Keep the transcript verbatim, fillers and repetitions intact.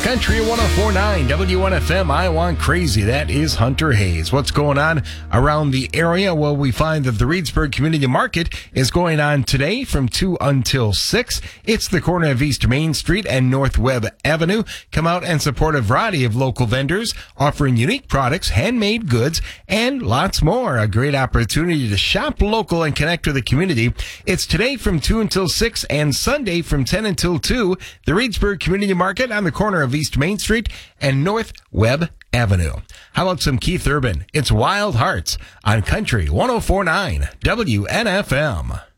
Country one oh four point nine W N F M, I Want Crazy. That is Hunter Hayes. What's going on around the area? Well, we find that the Reedsburg Community Market is going on today from two until six. It's the corner of East Main Street and North Webb Avenue. Come out and support a variety of local vendors offering unique products, handmade goods, and lots more. A great opportunity to shop local and connect with the community. It's today from two until six and Sunday from ten until two. The Reedsburg Community Market on the corner of East Main Street and North Webb Avenue. How about some Keith Urban? It's Wild Hearts on Country one oh four point nine W N F M.